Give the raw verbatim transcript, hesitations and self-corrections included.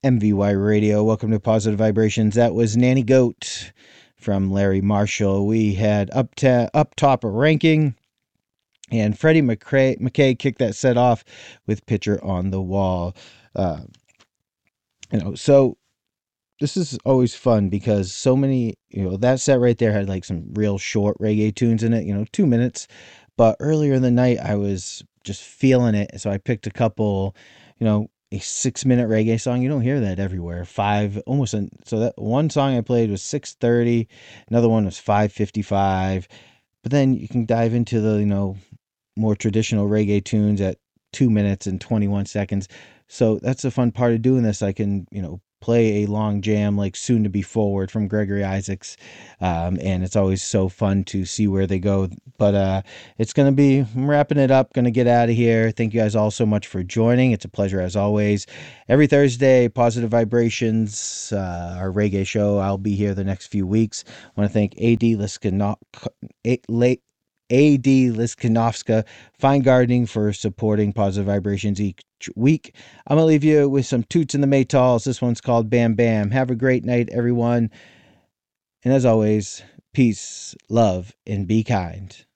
M V Y Radio. Welcome to Positive Vibrations. That was Nanny Goat from Larry Marshall. We had up, ta- up top a ranking, and Freddie McRae- McKay kicked that set off with Picture on the Wall. Uh, you know, so this is always fun because so many, you know, that set right there had like some real short reggae tunes in it, you know, two minutes. But earlier in the night, I was just feeling it. So I picked a couple, you know, a six minute reggae song. You don't hear that everywhere. Five, almost. An, so that one song I played was six thirty. Another one was five fifty-five. But then you can dive into the, you know, more traditional reggae tunes at two minutes and twenty-one seconds. So that's the fun part of doing this. I can, you know, play a long jam like Soon to Be Forward from Gregory Isaacs. Um, and it's always so fun to see where they go. But uh, it's going to be, I'm wrapping it up, going to get out of here. Thank you guys all so much for joining. It's a pleasure as always. Every Thursday, Positive Vibrations, uh, our reggae show. I'll be here the next few weeks. I want to thank A D Liskano- A- A D Liskanovska, Fine Gardening, for supporting Positive Vibrations each week. I'm going to leave you with some Toots and the Maytals. This one's called Bam Bam. Have a great night, everyone. And as always, peace, love, and be kind.